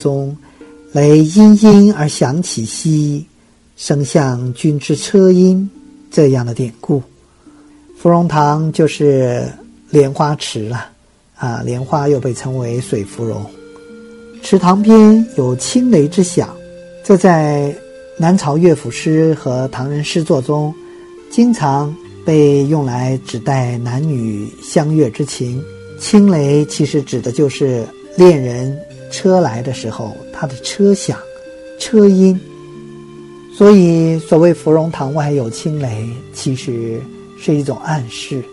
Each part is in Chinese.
中，雷殷殷而响起兮，声向君之车音这样的典故。芙蓉塘就是莲花池了莲花又被称为水芙蓉。池塘边有清雷之响，这在南朝乐府诗和唐人诗作中经常被用来指代男女相悦之情。清雷其实指的就是恋人车来的时候他的车响车音，所以所谓芙蓉塘外有清雷，其实是一种暗示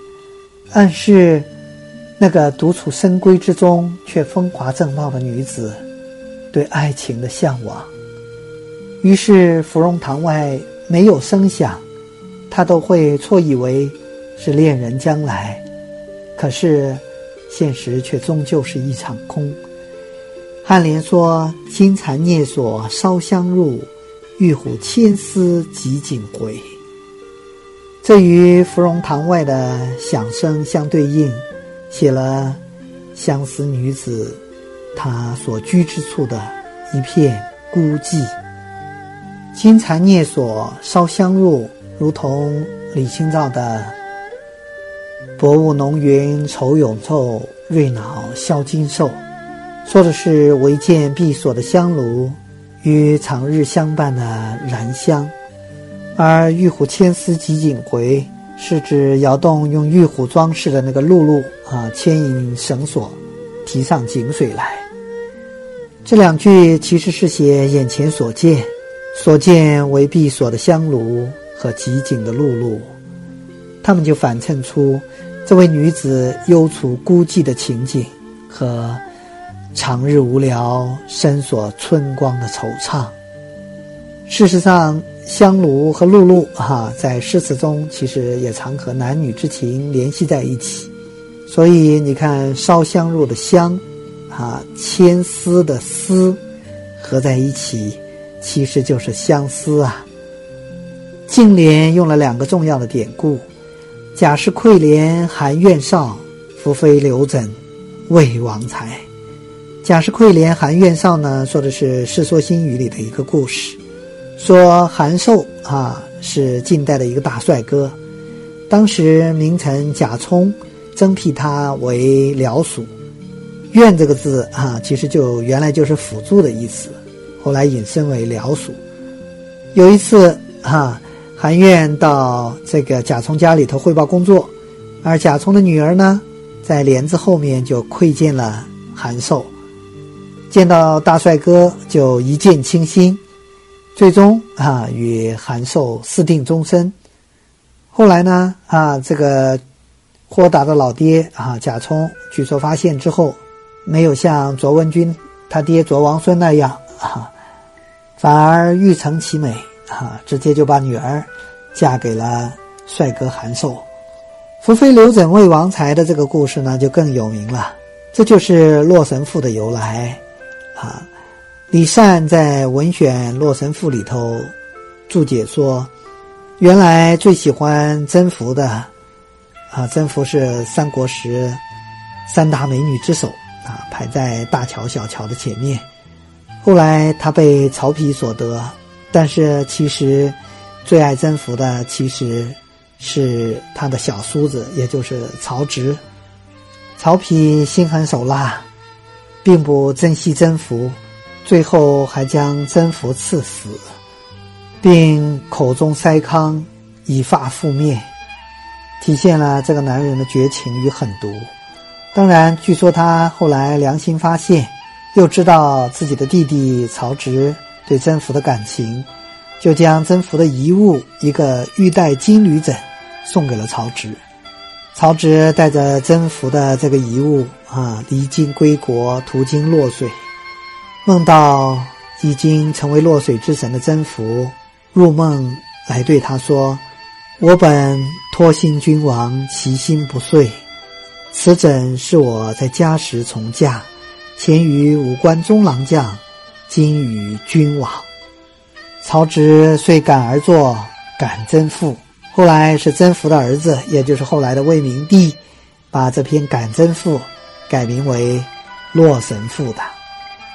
那个独处深闺之中却风华正茂的女子对爱情的向往。于是芙蓉塘外没有声响，他都会错以为是恋人将来，可是现实却终究是一场空。颔联说：金蝉蹑锁烧香入，玉虎牵丝汲颈回。这与芙蓉塘外的响声相对应，写了相思女子她所居之处的一片孤寂。金蝉蹑锁烧香入，如同李清照的薄雾浓云愁永昼，瑞脑消金兽，说的是唯见闭锁的香炉与长日相伴的燃香。而玉虎牵丝汲颈回是指摇动用玉虎装饰的那个辘轳牵引绳索提上井水来。这两句其实是写眼前所见为闭锁的香炉和汲颈的辘轳，他们就反衬出这位女子忧愁孤寂的情景和长日无聊深锁春光的惆怅。事实上香炉和辘轳在诗词中其实也常和男女之情联系在一起。所以你看烧香入的香牵丝的丝合在一起，其实就是相思颈联用了两个重要的典故：贾氏馈怜含怨少，宓妃留枕为王才。贾氏馈怜含怨少呢，说的是《世说新语》里的一个故事，说韩寿是晋代的一个大帅哥，当时名臣贾充征辟他为僚属。院这个字其实原来就是辅助的意思，后来引申为僚属。有一次韩院到这个贾充家里头汇报工作，而贾充的女儿呢在帘子后面就窥见了韩寿，见到大帅哥就一见倾心，最终与韩寿私定终身。后来呢这个豁达的老爹贾充据说发现之后，没有像卓文君他爹卓王孙那样反而欲成其美直接就把女儿嫁给了帅哥韩寿。宓妃留枕为王才的这个故事呢就更有名了，这就是洛神赋的由来李善在文选洛神赋里头注解说，原来最喜欢甄宓的甄宓是三国时三大美女之首排在大乔小乔的前面。后来他被曹丕所得，但是其实最爱甄宓的其实是他的小叔子，也就是曹植。曹丕心狠手辣，并不珍惜甄宓，最后还将甄宓赐死，并口中塞糠，以发覆面，体现了这个男人的绝情与狠毒。当然据说他后来良心发现，又知道自己的弟弟曹植对甄宓的感情，就将甄宓的遗物一个玉带金缕枕送给了曹植。曹植带着甄宓的这个遗物离京归国，途经洛水，梦到已经成为洛水之神的甄宓入梦来对他说：我本托心君王，其心不遂，此枕是我在家时从驾，前于武关中郎将，今与君往。曹植遂感而作感甄赋，后来是甄宓的儿子，也就是后来的魏明帝，把这篇感甄赋改名为洛神赋的。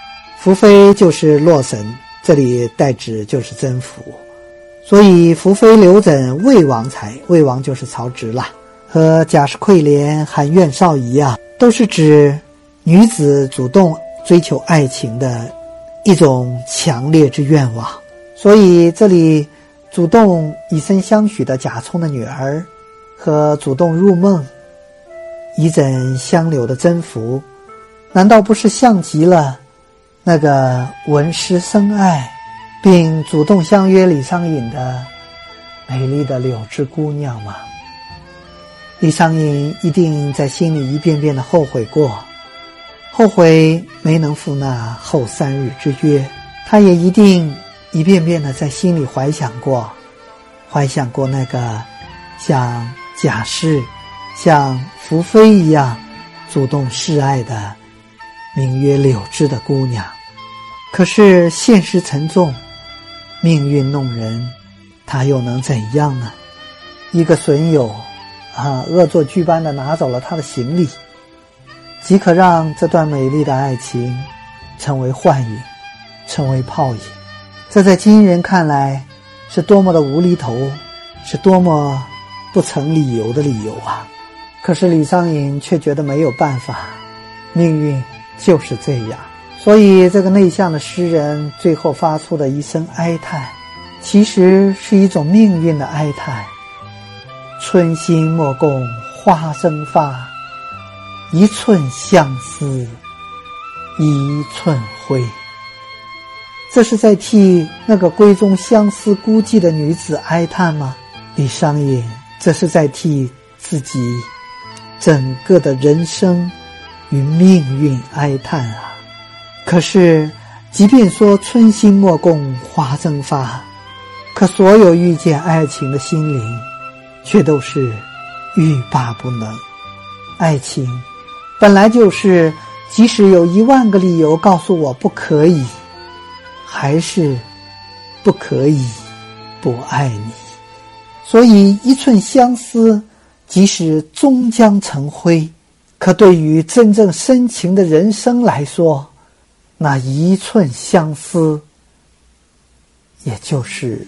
宓妃就是洛神，这里代指就是甄宓。所以宓妃刘枕魏王才，魏王就是曹植了，和贾氏愧怜含怨少一样，都是指女子主动追求爱情的一种强烈之愿望。所以这里主动以身相许的贾充的女儿，和主动入梦以枕相留的甄宓，难道不是像极了那个闻诗生爱并主动相约李商隐的美丽的柳枝姑娘吗？李商隐一定在心里一遍遍的后悔过，后悔没能赴那后3日之约。他也一定一遍遍的在心里怀想过那个像贾氏、像宓妃一样主动示爱的名曰柳枝的姑娘。可是现实沉重，命运弄人，他又能怎样呢？一个损友恶作剧般的拿走了他的行李，即可让这段美丽的爱情成为幻影，成为泡影。这在今人看来是多么的无厘头，是多么不成理由的理由啊！可是李商隐却觉得没有办法，命运就是这样。所以这个内向的诗人最后发出的一声哀叹，其实是一种命运的哀叹。春心莫共花争发，一寸相思一寸灰。这是在替那个闺中相思孤寂的女子哀叹吗？李商隐这是在替自己整个的人生与命运哀叹啊！可是即便说春心莫共花争发，可所有遇见爱情的心灵却都是欲罢不能。爱情本来就是即使有10000个理由告诉我不可以，还是不可以不爱你。所以一寸相思即使终将成灰，可对于真正深情的人生来说，那一寸相思也就是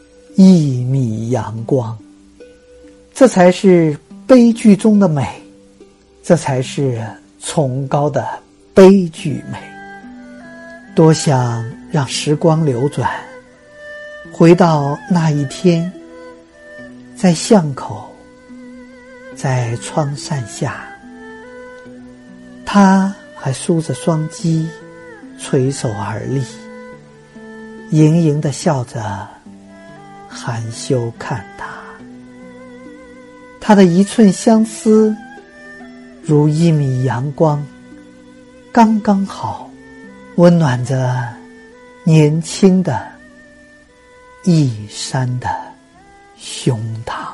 1米阳光。这才是悲剧中的美，这才是崇高的悲剧美。多想让时光流转，回到那一天，在巷口，在窗扇下，他还梳着双髻，垂手而立，盈盈地笑着，含羞看他。他的一寸相思如1米阳光，刚刚好温暖着年轻的一山的胸膛。